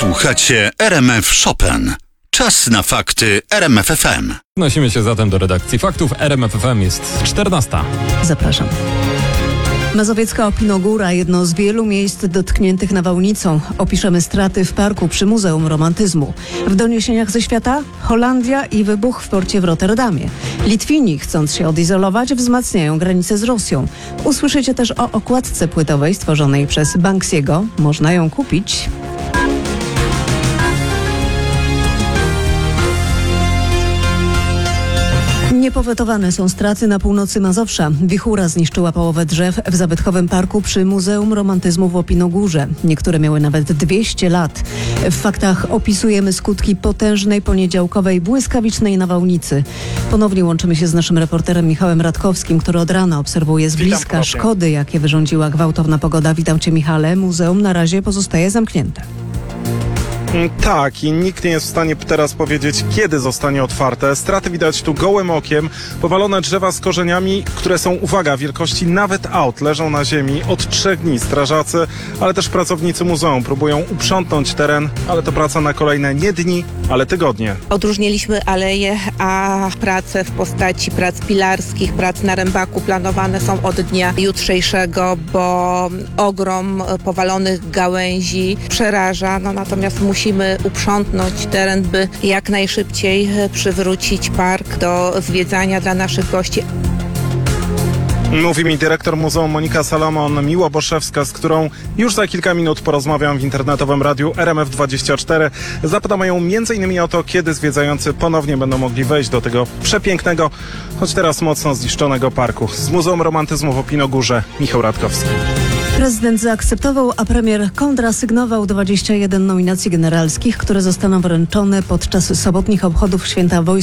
Słuchacie RMF Chopin. Czas na fakty RMF FM. Nosimy się zatem do redakcji faktów. RMF FM jest 14. Zapraszam. Mazowiecka Opinogóra, jedno z wielu miejsc dotkniętych nawałnicą. Opiszemy straty w parku przy Muzeum Romantyzmu. W doniesieniach ze świata Holandia i wybuch w porcie w Rotterdamie. Litwini, chcąc się odizolować, wzmacniają granice z Rosją. Usłyszycie też o okładce płytowej stworzonej przez Banksiego. Można ją kupić. Niepowetowane są straty na północy Mazowsza. Wichura zniszczyła połowę drzew w zabytkowym parku przy Muzeum Romantyzmu w Opinogórze. Niektóre miały nawet 200 lat. W faktach opisujemy skutki potężnej poniedziałkowej błyskawicznej nawałnicy. Ponownie łączymy się z naszym reporterem Michałem Radkowskim, który od rana obserwuje z bliska szkody, jakie wyrządziła gwałtowna pogoda. Witam Cię, Michale. Muzeum na razie pozostaje zamknięte. Tak, i nikt nie jest w stanie teraz powiedzieć, kiedy zostanie otwarte. Straty widać tu gołym okiem. Powalone drzewa z korzeniami, które są, uwaga, wielkości nawet aut, leżą na ziemi od 3 dni. Strażacy, ale też pracownicy muzeum próbują uprzątnąć teren, ale to praca na kolejne nie dni, ale tygodnie. Odróżniliśmy aleje, a prace w postaci prac pilarskich, prac na rębaku planowane są od dnia jutrzejszego, bo ogrom powalonych gałęzi przeraża, natomiast musimy uprzątnąć teren, by jak najszybciej przywrócić park do zwiedzania dla naszych gości. Mówi mi dyrektor Muzeum Monika Salomon-Miłoboszewska, z którą już za kilka minut porozmawiam w internetowym radiu RMF24. Zapytam ją m.in. o to, kiedy zwiedzający ponownie będą mogli wejść do tego przepięknego, choć teraz mocno zniszczonego parku. Z Muzeum Romantyzmu w Opinogórze, Michał Radkowski. Prezydent zaakceptował, a premier kontrasygnował 21 nominacji generalskich, które zostaną wręczone podczas sobotnich obchodów Święta Wojska